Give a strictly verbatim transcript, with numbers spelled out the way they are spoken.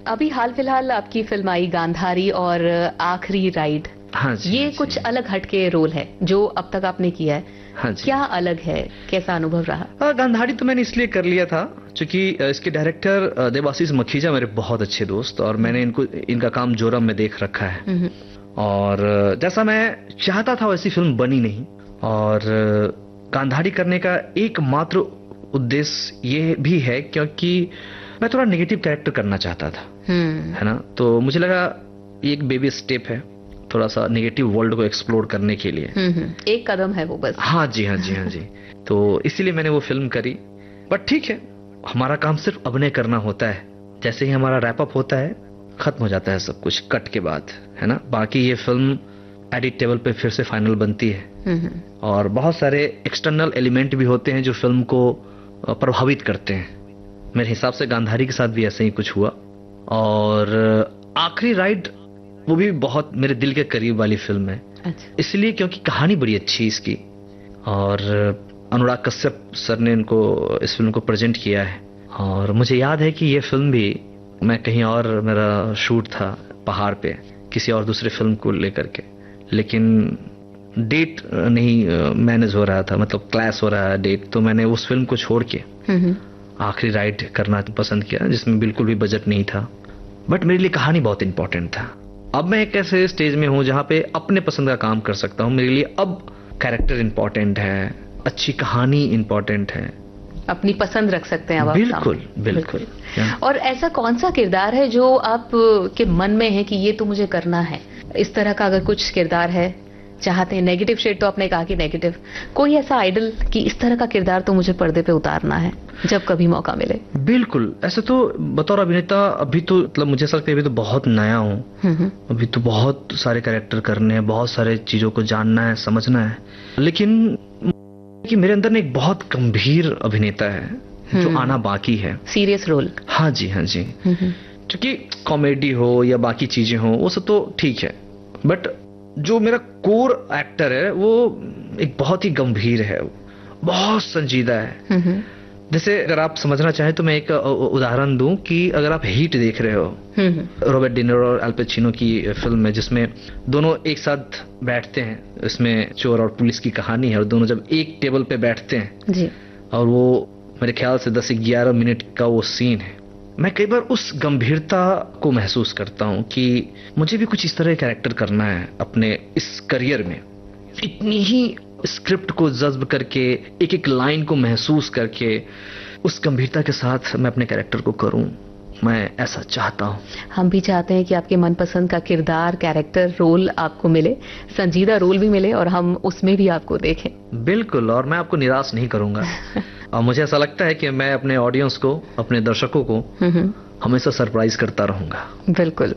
अभी हाल फिलहाल आपकी फिल्म आई गांधारी और आखिरी राइड। हाँ जी, ये हाँ कुछ जी। अलग हटके रोल है जो अब तक आपने किया है। हाँ जी। क्या अलग है, कैसा अनुभव रहा? आ, गांधारी तो मैंने इसलिए कर लिया था क्योंकि इसके डायरेक्टर देवाशीष मखीजा मेरे बहुत अच्छे दोस्त, और मैंने इनको इनका काम जोरम में देख रखा है, और जैसा मैं चाहता था वैसी फिल्म बनी नहीं। और गांधारी करने का एकमात्र उद्देश्य ये भी है क्योंकि मैं थोड़ा नेगेटिव कैरेक्टर करना चाहता था, है ना। तो मुझे लगा ये एक बेबी स्टेप है थोड़ा सा नेगेटिव वर्ल्ड को एक्सप्लोर करने के लिए। एक कदम है वो बस। हाँ जी, हाँ जी, हाँ जी। तो इसीलिए मैंने वो फिल्म करी। बट ठीक है, हमारा काम सिर्फ अभिनय करना होता है। जैसे ही हमारा रैप अप होता है खत्म हो जाता है सब कुछ कट के बाद, है ना। बाकी ये फिल्म एडिट टेबल पे फिर से फाइनल बनती है, और बहुत सारे एक्सटर्नल एलिमेंट भी होते हैं जो फिल्म को प्रभावित करते हैं। मेरे हिसाब से गांधारी के साथ भी ऐसे ही कुछ हुआ। और आखिरी राइड वो भी बहुत मेरे दिल के करीब वाली फिल्म है। अच्छा। इसलिए क्योंकि कहानी बड़ी अच्छी इसकी, और अनुराग कश्यप सर ने इनको इस फिल्म को प्रेजेंट किया है। और मुझे याद है कि ये फिल्म भी मैं कहीं और मेरा शूट था पहाड़ पे किसी और दूसरे फिल्म को लेकर के, लेकिन डेट नहीं मैनेज हो रहा था, मतलब क्लैश हो रहा है डेट, तो मैंने उस फिल्म को छोड़ के आखिरी राइड करना पसंद किया जिसमें बिल्कुल भी बजट नहीं था। बट मेरे लिए कहानी बहुत इंपॉर्टेंट था। अब मैं एक ऐसे स्टेज में हूं जहां पे अपने पसंद का काम कर सकता हूं। मेरे लिए अब कैरेक्टर इंपॉर्टेंट है, अच्छी कहानी इंपॉर्टेंट है, अपनी पसंद रख सकते हैं अब आप। बिल्कुल बिल्कुल। और ऐसा कौन सा किरदार है जो आप के मन में है कि ये तो मुझे करना है? इस तरह का अगर कुछ किरदार है चाहते हैं, नेगेटिव शेड तो आपने कहा कि नेगेटिव, कोई ऐसा आइडल कि इस तरह का किरदार तो मुझे पर्दे पे उतारना है जब कभी मौका मिले? बिल्कुल। ऐसे तो बतौर अभिनेता अभी तो मतलब मुझे ऐसा लगता है अभी तो बहुत नया हूँ, अभी तो बहुत सारे कैरेक्टर करने हैं, बहुत सारे चीजों को जानना है, समझना है। लेकिन कि मेरे अंदर में एक बहुत गंभीर अभिनेता है जो आना बाकी है। Serious role? हाँ जी, हाँ जी। क्योंकि कॉमेडी हो या बाकी चीजें हो वो सब तो ठीक है, बट जो मेरा कोर एक्टर है वो एक बहुत ही गंभीर है, बहुत संजीदा है। जैसे अगर आप समझना चाहें तो मैं एक उदाहरण दूं कि अगर आप हीट देख रहे हो, रॉबर्ट डी नीरो और अल पचिनो की फिल्म है जिसमें दोनों एक साथ बैठते हैं, इसमें चोर और पुलिस की कहानी है, और दोनों जब एक टेबल पे बैठते हैं जी, और वो मेरे ख्याल से दस ग्यारह मिनट का वो सीन है, मैं कई बार उस गंभीरता को महसूस करता हूं कि मुझे भी कुछ इस तरह कैरेक्टर करना है अपने इस करियर में। इतनी ही स्क्रिप्ट को जज्ब करके, एक एक लाइन को महसूस करके, उस गंभीरता के साथ मैं अपने कैरेक्टर को करूं, मैं ऐसा चाहता हूं। हम भी चाहते हैं कि आपके मनपसंद का किरदार, कैरेक्टर, रोल आपको मिले, संजीदा रोल भी मिले, और हम उसमें भी आपको देखें। बिल्कुल, और मैं आपको निराश नहीं करूंगा। और मुझे ऐसा लगता है कि मैं अपने ऑडियंस को, अपने दर्शकों को हमेशा सरप्राइज करता रहूंगा। बिल्कुल।